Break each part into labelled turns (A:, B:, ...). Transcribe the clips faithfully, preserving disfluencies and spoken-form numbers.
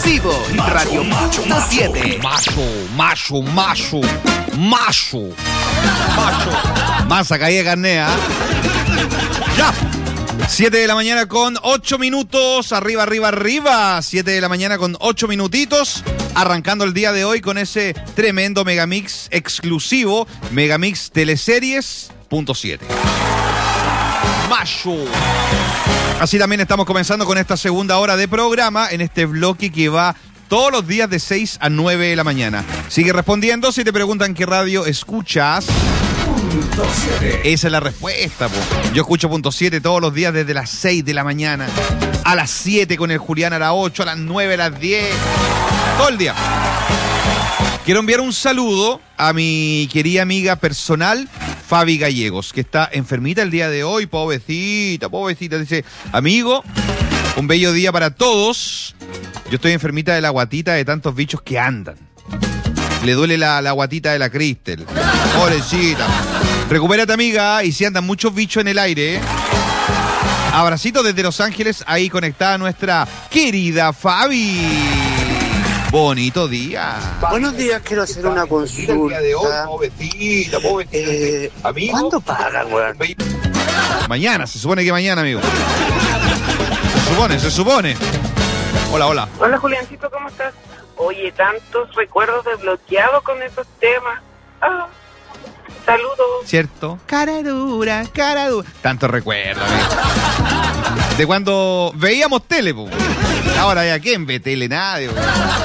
A: Exclusivo, Radio Punto siete.
B: Macho, macho, macho, macho, macho. Masa caída carnea. Ya. siete de la mañana con ocho minutos. Arriba, arriba, arriba. siete de la mañana con ocho minutitos. Arrancando el día de hoy con ese tremendo Megamix exclusivo. Megamix Teleseries punto siete. Macho. Así también estamos comenzando con esta segunda hora de programa en este bloque que va todos los días de seis a nueve de la mañana. Sigue respondiendo. Si te preguntan qué radio escuchas, punto siete. Esa es la respuesta, po. Yo escucho punto siete todos los días desde las seis de la mañana. A las siete con el Julián, a las ocho, a las nueve, a las diez. Todo el día. Quiero enviar un saludo a mi querida amiga personal, Fabi Gallegos, que está enfermita el día de hoy. Pobrecita, pobrecita. Dice, amigo, un bello día para todos. Yo estoy enfermita de la guatita de tantos bichos que andan. Le duele la, la guatita de la Cristel. Pobrecita. Recupérate, amiga. Y si andan muchos bichos en el aire, ¿eh? Abracito desde Los Ángeles. Ahí conectada nuestra querida Fabi. Bonito día.
C: Buenos días, quiero hacer una consulta.
B: Pobrecita, pobrecita.
C: Eh, ¿Cuándo pagan, weón?
B: Mañana, se supone que mañana, amigo. Se supone, se supone. Hola, hola.
D: Hola, Juliancito, ¿cómo estás? Oye, tantos recuerdos desbloqueados con esos temas. Ah, saludos.
B: ¿Cierto? Cara dura, cara dura. Tanto recuerdo, amigo. De cuando veíamos tele, po. Ahora ya, ¿quién ve tele? Nadie, po.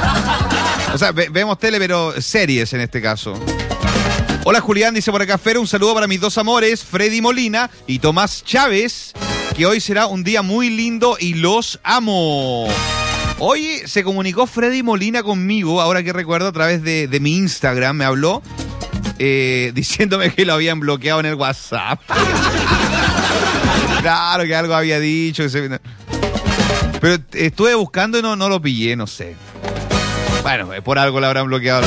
B: O sea, ve, vemos tele, pero series en este caso. Hola, Julián, dice por acá Fer, un saludo para mis dos amores, Freddy Molina y Tomás Chávez, que hoy será un día muy lindo y los amo. Hoy se comunicó Freddy Molina conmigo, ahora que recuerdo, a través de, de mi Instagram, me habló, eh, diciéndome que lo habían bloqueado en el WhatsApp. Claro que algo había dicho. Que se... Pero estuve buscando y no, no lo pillé, no sé. Bueno, por algo lo habrán bloqueado.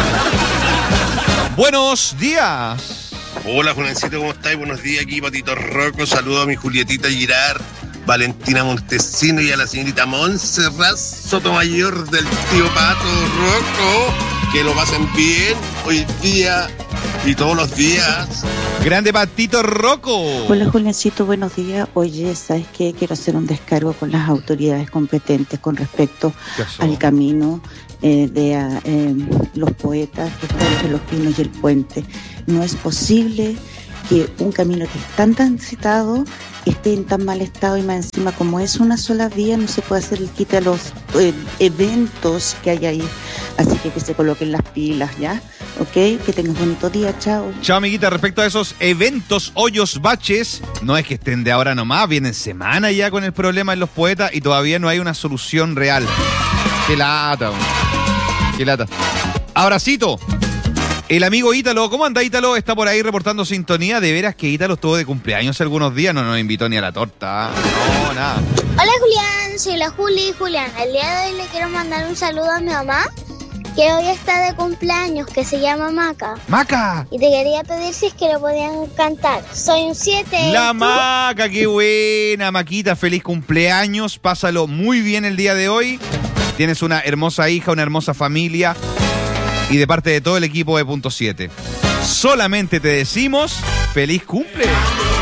B: Buenos días.
E: Hola, Juancito, ¿cómo estáis? Buenos días, aquí Patito Rocco. Saludo a mi Julietita Girard, Valentina Montesino y a la señorita Montserrat Sotomayor del tío Pato Rocco. Que lo pasen bien hoy día y todos los días.
B: Grande Patito Rocco.
F: Hola, Juliancito, buenos días. Oye, ¿sabes qué? Quiero hacer un descargo con las autoridades competentes con respecto al camino eh, de eh, los poetas que están entre Los Pinos y el Puente. No es posible que un camino que es tan transitado esté en tan mal estado y más encima como es una sola vía no se puede hacer el quite a los eh, eventos que hay ahí. Así que que se coloquen las pilas, ¿ya? ¿Ok? Que tengas bonito día, chao.
B: Chao, amiguita. Respecto a esos eventos, hoyos, baches, no es que estén de ahora nomás, vienen semanas ya con el problema en los poetas y todavía no hay una solución real. Qué lata, man. Qué lata. Abracito. El amigo Ítalo, ¿cómo anda Ítalo? Está por ahí reportando sintonía. De veras que Ítalo estuvo de cumpleaños algunos días, no nos invitó ni a la torta. No, nada.
G: Hola, Julián, soy la Juli. Julián, el día de hoy le quiero mandar un saludo a mi mamá, que hoy está de cumpleaños, que se llama Maca.
B: ¡Maca!
G: Y te quería pedir si es que lo podían cantar. Soy un siete.
B: La Maca, qué buena, Maquita, feliz cumpleaños. Pásalo muy bien el día de hoy. Tienes una hermosa hija, una hermosa familia. Y de parte de todo el equipo de Punto siete, solamente te decimos feliz cumple.